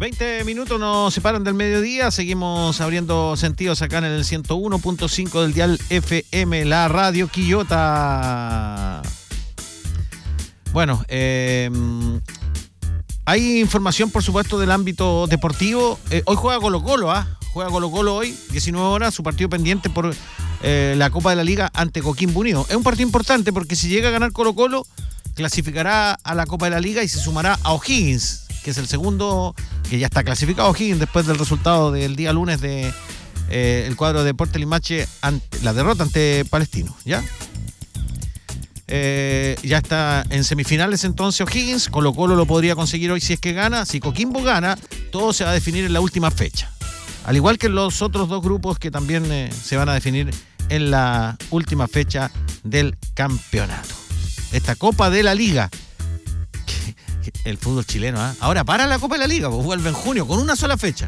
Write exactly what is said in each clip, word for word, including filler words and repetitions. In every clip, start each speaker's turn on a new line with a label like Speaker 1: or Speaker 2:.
Speaker 1: veinte minutos nos separan del mediodía. Seguimos abriendo sentidos acá en el ciento uno punto cinco del dial F M, la radio Quillota. Bueno, eh, hay información, por supuesto, del ámbito deportivo. Eh, hoy juega Colo-Colo, ¿ah? ¿eh? Juega Colo-Colo hoy, diecinueve horas, su partido pendiente por eh, la Copa de la Liga ante Coquimbo Unido. Es un partido importante porque si llega a ganar Colo-Colo, clasificará a la Copa de la Liga y se sumará a O'Higgins, que es el segundo, que ya está clasificado O'Higgins después del resultado del día lunes de eh, el cuadro de Deportes Limache, ante, la derrota ante Palestino, ¿ya? Eh, ya está en semifinales entonces O'Higgins. Colo-Colo lo podría conseguir hoy si es que gana. Si Coquimbo gana, todo se va a definir en la última fecha, al igual que los otros dos grupos que también eh, se van a definir en la última fecha del campeonato. Esta Copa de la Liga, el fútbol chileno, ¿eh? Ahora para la Copa de la Liga, pues vuelve en junio con una sola fecha.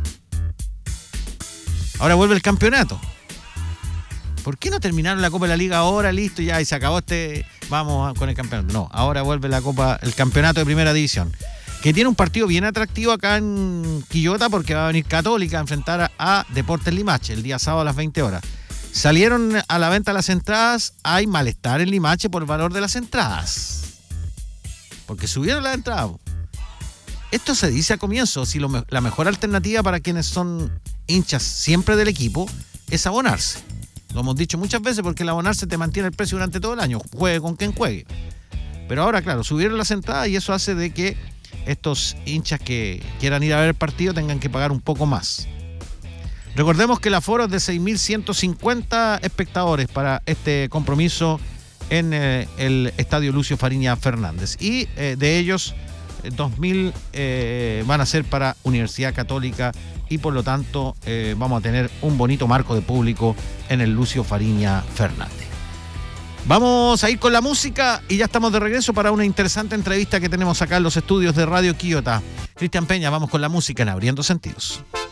Speaker 1: Ahora vuelve el campeonato. ¿Por qué no terminaron la Copa de la Liga ahora, listo, ya, y se acabó este, vamos con el campeonato? No, ahora vuelve la Copa, el campeonato de primera división, que tiene un partido bien atractivo acá en Quillota porque va a venir Católica a enfrentar a, a Deportes Limache el día sábado a las veinte horas. Salieron a la venta las entradas, hay malestar en Limache por el valor de las entradas, porque subieron las entradas. Esto se dice a comienzo, si lo, la mejor alternativa para quienes son hinchas siempre del equipo es abonarse. Lo hemos dicho muchas veces porque el abonarse te mantiene el precio durante todo el año, juegue con quien juegue. Pero ahora, claro, subieron las entradas y eso hace de que estos hinchas que quieran ir a ver el partido tengan que pagar un poco más. Recordemos que el aforo es de seis mil ciento cincuenta espectadores para este compromiso en eh, el Estadio Lucio Fariña Fernández. Y eh, de ellos, dos mil eh, van a ser para Universidad Católica y por lo tanto eh, vamos a tener un bonito marco de público en el Lucio Fariña Fernández. Vamos a ir con la música y ya estamos de regreso para una interesante entrevista que tenemos acá en los estudios de Radio Quillota. Cristian Peña, vamos con la música en Abriendo Sentidos.